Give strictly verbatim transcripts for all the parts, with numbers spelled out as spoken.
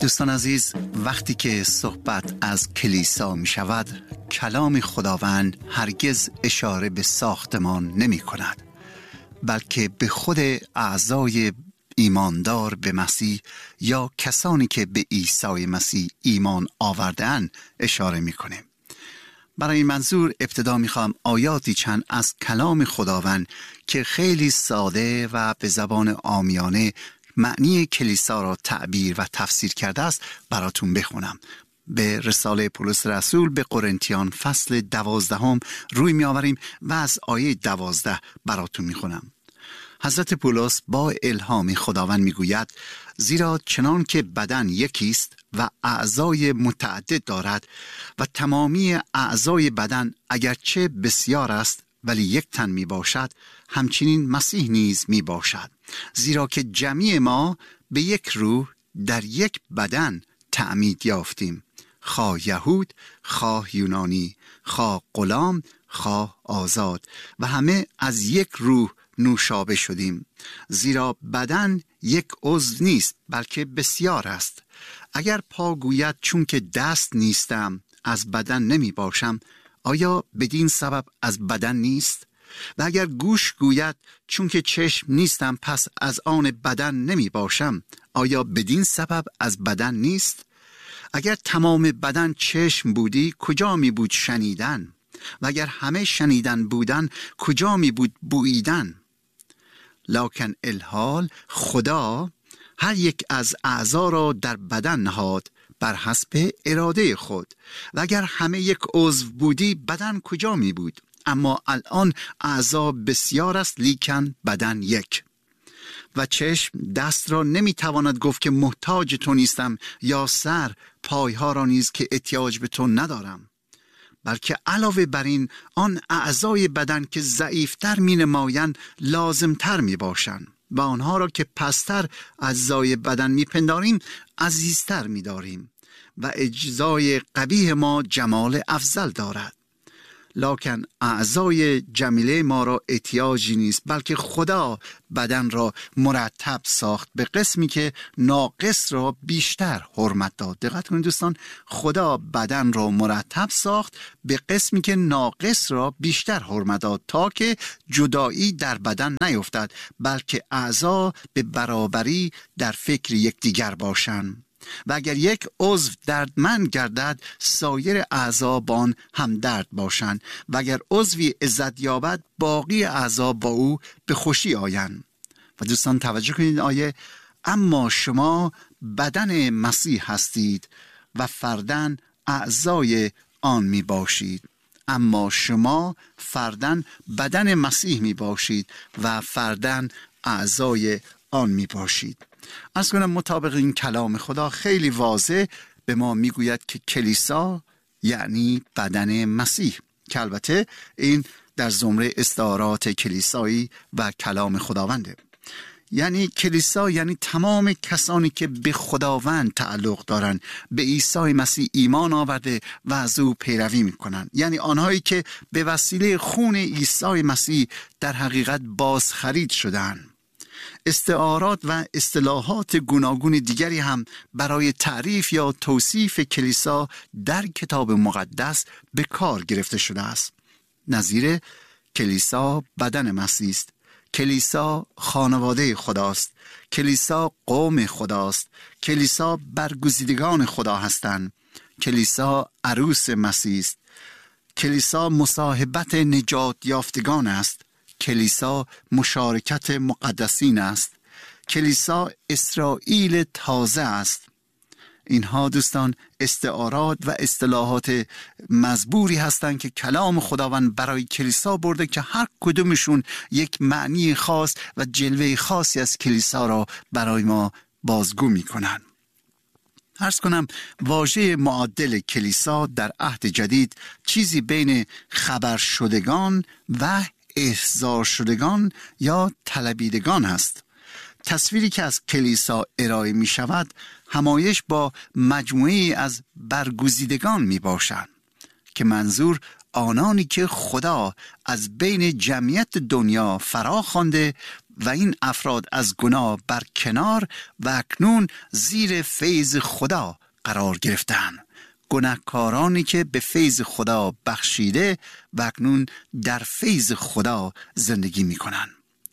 دوستان عزیز، وقتی که صحبت از کلیسا می شود، کلام خداوند هرگز اشاره به ساختمان نمی کند، بلکه به خود اعضای ایماندار به مسیح یا کسانی که به عیسی مسیح ایمان آورده‌اند اشاره می کنه. برای این منظور ابتدا می خواهم آیاتی چند از کلام خداوند که خیلی ساده و به زبان عامیانه معنی کلیسا را تعبیر و تفسیر کرده است براتون بخونم. به رساله پولس رسول به قرنتیان فصل دوازدهم روی می آوریم و از آیه دوازده براتون می خونم. حضرت پولس با الهام خداوند می گوید: زیرا چنان که بدن یکیست و اعضای متعدد دارد و تمامی اعضای بدن اگرچه بسیار است ولی یک تن می باشد، همچنین مسیح نیز می باشد. زیرا که جمیع ما به یک روح در یک بدن تعمید یافتیم، خواه یهود، خواه یونانی، خواه غلام، خواه آزاد، و همه از یک روح نوشابه شدیم. زیرا بدن یک عضو نیست بلکه بسیار است. اگر پا گوید چون که دست نیستم از بدن نمی باشم، آیا بدین سبب از بدن نیست؟ و اگر گوش گوید چون که چشم نیستم پس از آن بدن نمی باشم، آیا بدین سبب از بدن نیست؟ اگر تمام بدن چشم بودی کجا می بود شنیدن؟ و اگر همه شنیدن بودن کجا می بود بوییدن؟ لکن الحال خدا هر یک از اعضا را در بدن نهاد بر حسب اراده خود. و اگر همه یک عضو بودی بدن کجا می بود؟ اما الان اعضا بسیار است لیکن بدن یک. و چشم دست را نمی تواند گفت که محتاج تو نیستم، یا سر پایها را نیز که احتیاج به تو ندارم. بلکه علاوه بر این آن اعضای بدن که ضعیفتر می نمایند لازمتر می باشند و آنها را که پستر اجزای بدن می پنداریم عزیزتر می داریم و اجزای قبیح ما جمال افضل دارد. لکن اعضای جمیله ما را احتیاجی نیست، بلکه خدا بدن را مرتب ساخت به قسمی که ناقص را بیشتر حرمت داد. دقت کنید دوستان، خدا بدن را مرتب ساخت به قسمی که ناقص را بیشتر حرمت داد تا که جدایی در بدن نیفتد، بلکه اعضا به برابری در فکر یکدیگر باشند. و اگر یک عضو دردمند گردد سایر اعضا با آن همدرد باشند، و اگر عضوی عزت یابد باقی اعضا با او به خوشی آیند. و دوستان توجه کنید آیه: اما شما بدن مسیح هستید و فرداً اعضای آن می باشید. اما شما فرداً بدن مسیح می باشید و فرداً اعضای آن می باشید. از کنم مطابق این کلام خدا خیلی واضح به ما میگوید که کلیسا یعنی بدن مسیح، که البته این در زمره استعارات کلیسایی و کلام خداونده. یعنی کلیسا یعنی تمام کسانی که به خداوند تعلق دارند، به عیسی مسیح ایمان آورده و از او پیروی میکنند. یعنی آنهایی که به وسیله خون عیسی مسیح در حقیقت بازخرید شدند. استعارات و اصطلاحات گوناگون دیگری هم برای تعریف یا توصیف کلیسا در کتاب مقدس به کار گرفته شده است. نظیر کلیسا بدن مسیح است، کلیسا خانواده خداست، کلیسا قوم خداست، کلیسا برگزیدگان خدا هستند، کلیسا عروس مسیح است، کلیسا مصاحبت نجات یافتگان است، کلیسا مشارکت مقدسین است، کلیسا اسرائیل تازه است. اینها دوستان استعارات و اصطلاحات مزبوری هستند که کلام خداوند برای کلیسا برده که هر کدومشون یک معنی خاص و جلوه خاصی از کلیسا را برای ما بازگو می کنند. عرض کنم واژه معادل کلیسا در عهد جدید چیزی بین خبر شدگان و احضار شدگان یا طلبیدگان است. تصویری که از کلیسا ارائه می شود همایش با مجموعی از برگزیدگان می باشند که منظور آنانی که خدا از بین جمعیت دنیا فرا خوانده و این افراد از گناه برکنار و اکنون زیر فیض خدا قرار گرفتند. گناهکارانی که به فیض خدا بخشیده و اکنون در فیض خدا زندگی می کنند.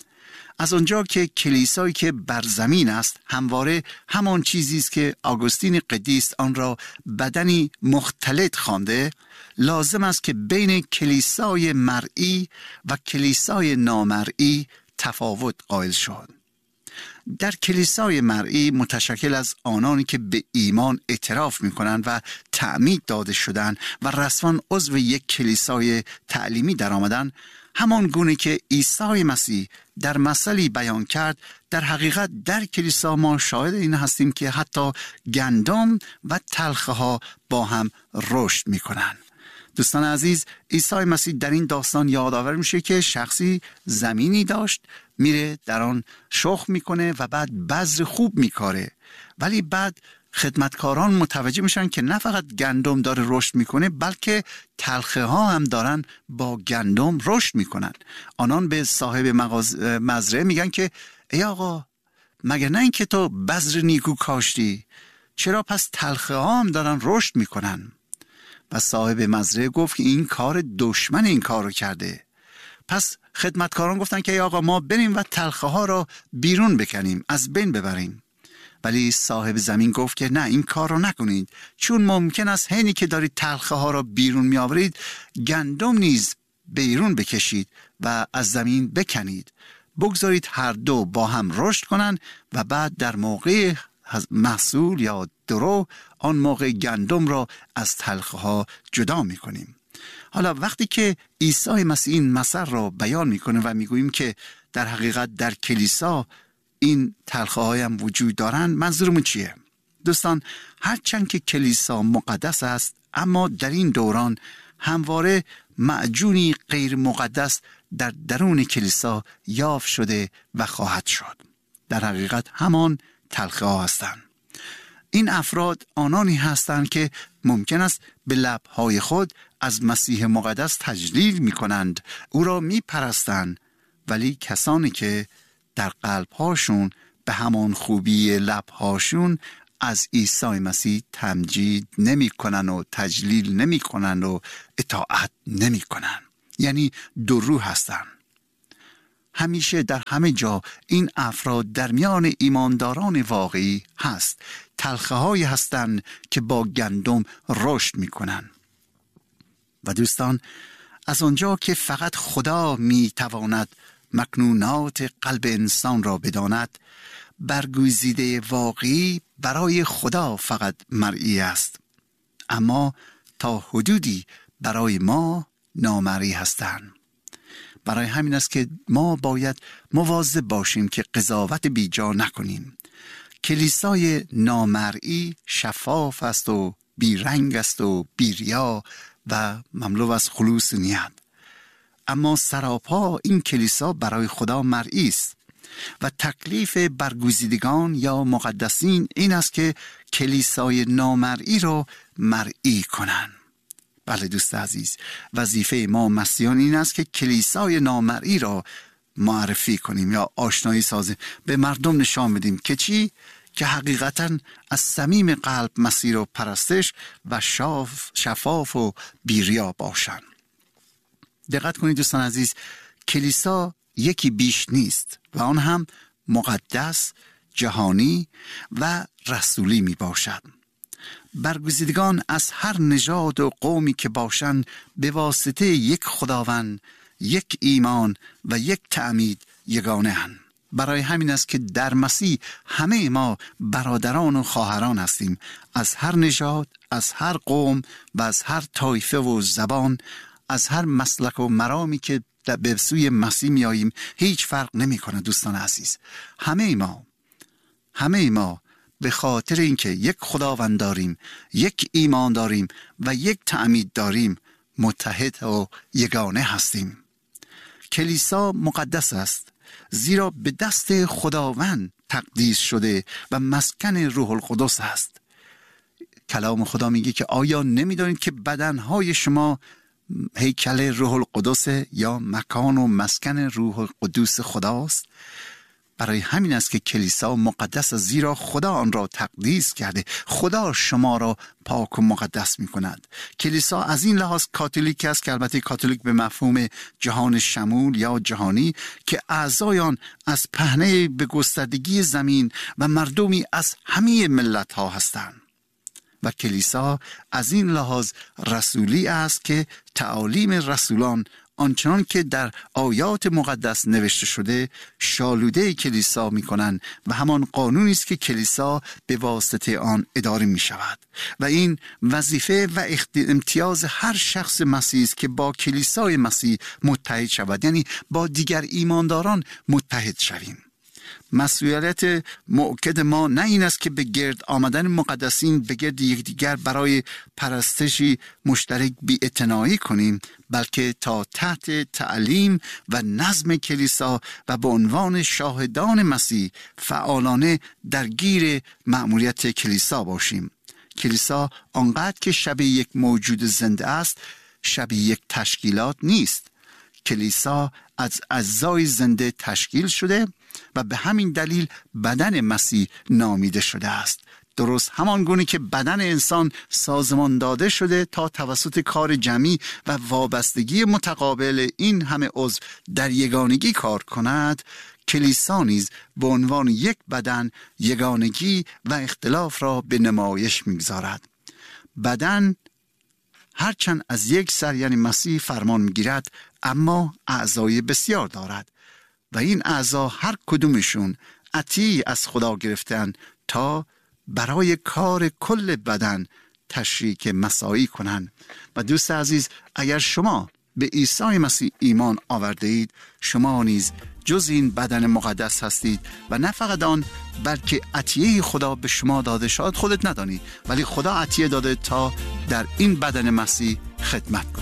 از آنجا که کلیسایی که بر زمین است همواره همان چیزی است که آگوستین قدیس آن را بدنی مختلط خوانده، لازم است که بین کلیسای مرئی و کلیسای نامرئی تفاوت قائل شد. در کلیسای مرئی متشکل از آنانی که به ایمان اعتراف می کنند و تعمید داده شدند و رسما عضو یک کلیسای تعلیمی در آمدن، همان گونه که عیسی مسیح در مثلی بیان کرد، در حقیقت در کلیسا ما شاهد این هستیم که حتی گندم و تلخه ها با هم رشد می کنند. دوستان عزیز، عیسی مسیح در این داستان یادآور میشه که شخصی زمینی داشت، میره در آن شخم میکنه و بعد بذر خوب میکاره، ولی بعد خدمتکاران متوجه میشن که نه فقط گندم داره رشد میکنه بلکه تلخه ها هم دارن با گندم رشد میکنن. آنان به صاحب مزرعه میگن که ای آقا، مگر نه این که تو بذر نیکو کاشتی، چرا پس تلخه ها هم دارن رشد میکنن؟ و صاحب مزرعه گفت که این کار دشمن این کار رو کرده. پس خدمتکاران گفتن که ای آقا، ما بریم و تلخه ها را بیرون بکنیم، از بین ببریم. ولی صاحب زمین گفت که نه، این کار رو نکنید، چون ممکن است حینی که دارید تلخه ها را بیرون می آورید گندم نیز بیرون بکشید و از زمین بکنید. بگذارید هر دو با هم رشد کنند و بعد در موقع محصول یا درو آن موقع گندم را از تلخه ها جدا می کنیم. حالا وقتی که عیسی مسیح این مثل را بیان می کنه و می گوییم که در حقیقت در کلیسا این تلخه های هم وجود دارن، منظورمون چیه؟ دوستان، هرچند که کلیسا مقدس است، اما در این دوران همواره معجونی غیر مقدس در درون کلیسا یافت شده و خواهد شد. در حقیقت همان تلخه ها هستند. این افراد آنانی هستند که ممکن است به لبهای خود از مسیح مقدس تجلیل می کنند، او را می پرستند، ولی کسانی که در قلبهاشون به همان خوبی لبهاشون از عیسی مسیح تمجید نمی کنن و تجلیل نمی کنن و اطاعت نمی کنن، یعنی دو روح هستن. همیشه در همه جا این افراد در میان ایمانداران واقعی هست. تلخه هایی هستند که با گندم رشد می کنن. و دوستان، از آنجا که فقط خدا می تواند مکنونات قلب انسان را بداند، برگزیده واقعی برای خدا فقط مرئی است، اما تا حدودی برای ما نامرئی هستند. برای همین است که ما باید مواظب باشیم که قضاوت بیجا نکنیم. کلیسای نامرئی شفاف است و بیرنگ است و بیریا و مملو از خلوص نیت، اما سراپا این کلیسا برای خدا مرئی است و تکلیف برگزیدگان یا مقدسین این است که کلیسای نامرئی را مرئی کنند. بله دوست عزیز، وظیفه ما مسیحیان این است که کلیسای نامرئی را معرفی کنیم یا آشنایی سازیم، به مردم نشان بدیم که چی؟ که حقیقتاً از صمیم قلب مسیح را پرستش و شاف شفاف و بیریا باشند. دقت کنید دوستان عزیز، کلیسا یکی بیش نیست و آن هم مقدس، جهانی و رسولی می باشد. برگزیدگان از هر نژاد و قومی که باشند به واسطه یک خداوند، یک ایمان و یک تعمید یگانه هستند. برای همین است که در مسیح همه ما برادران و خواهران هستیم، از هر نژاد، از هر قوم و از هر طایفه و زبان، از هر مسلک و مرامی که به سوی مسیح می آییم، هیچ فرق نمی کنه. دوستان عزیز، همه ما همه ما به خاطر اینکه یک خداوند داریم، یک ایمان داریم و یک تعمید داریم، متحد و یگانه هستیم. کلیسا مقدس است، زیرا به دست خداوند تقدیس شده و مسکن روح القدس است. کلام خدا میگه که آیا نمیدانید که بدنهای شما هیکل روح القدس یا مکان و مسکن روح القدس خداست. برای همین است که کلیسا مقدس است، زیرا خدا آن را تقدیس کرده. خدا شما را پاک و مقدس می کند. کلیسا از این لحاظ کاتولیک است که البته کاتولیک به مفهوم جهان شمول یا جهانی که اعضای آن از پهنه به گستردگی زمین و مردمی از همه ملت ها هستند. و کلیسا از این لحاظ رسولی است که تعالیم رسولان آنچنان که در آیات مقدس نوشته شده شالوده کلیسا می کنند و همان قانونی است که کلیسا به واسطه آن اداره می شود. و این وظیفه و امتیاز هر شخص مسیحی است که با کلیسای مسیح متحد شود، یعنی با دیگر ایمانداران متحد شویم. مسئولیت موکد ما نه این است که به گرد آمدن مقدسین به گرد یکدیگر برای پرستشی مشترک بی‌اعتنایی کنیم، بلکه تا تحت تعلیم و نظم کلیسا و به عنوان شاهدان مسیح فعالانه درگیر مأموریت کلیسا باشیم. کلیسا آنقدر که شبیه یک موجود زنده است، شبیه یک تشکیلات نیست. کلیسا از اعضای زنده تشکیل شده و به همین دلیل بدن مسیح نامیده شده است. درست همان گونه که بدن انسان سازمان داده شده تا توسط کار جمعی و وابستگی متقابل این همه عضو در یگانگی کار کند، کلیسا نیز به عنوان یک بدن یگانگی و اختلاف را به نمایش می‌گذارد. بدن هرچند از یک سر یعنی مسیح فرمان می‌گیرد، اما اعضای بسیار دارد و این اعضا هر کدومشون عطیه‌ای از خدا گرفتن تا برای کار کل بدن تشریک مساعی کنند. و دوست عزیز، اگر شما به عیسی مسیح ایمان آورده اید، شما نیز جز این بدن مقدس هستید و نه فقط آن، بلکه عطیه خدا به شما داده شد خودت ندانی، ولی خدا عطیه داده تا در این بدن مسیح خدمت کنید.